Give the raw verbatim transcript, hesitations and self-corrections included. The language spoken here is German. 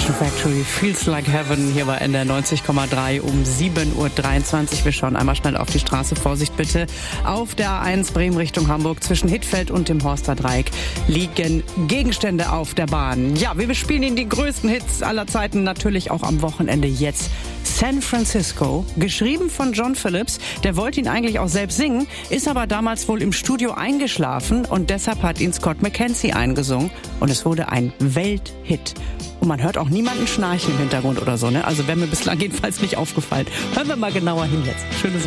Satisfaction Factory, Feels Like Heaven, hier bei N D R neunzig Komma drei um sieben Uhr dreiundzwanzig. Wir schauen einmal schnell auf die Straße. Vorsicht bitte. Auf der A eins Bremen Richtung Hamburg zwischen Hittfeld und dem Horster Dreieck liegen Gegenstände auf der Bahn. Ja, wir bespielen Ihnen die größten Hits aller Zeiten, natürlich auch am Wochenende jetzt. San Francisco, geschrieben von John Phillips. Der wollte ihn eigentlich auch selbst singen, ist aber damals wohl im Studio eingeschlafen und deshalb hat ihn Scott McKenzie eingesungen und es wurde ein Welthit. Und man hört auch niemanden schnarchen im Hintergrund oder so, ne? Also wäre mir bislang jedenfalls nicht aufgefallen. Hören wir mal genauer hin jetzt. Schönes